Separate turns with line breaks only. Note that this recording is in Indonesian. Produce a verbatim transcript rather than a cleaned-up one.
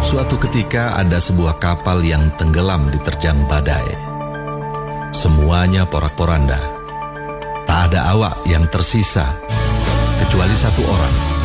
Suatu ketika ada sebuah kapal yang tenggelam diterjang badai. Semuanya porak-poranda. Tak ada awak yang tersisa, kecuali satu orang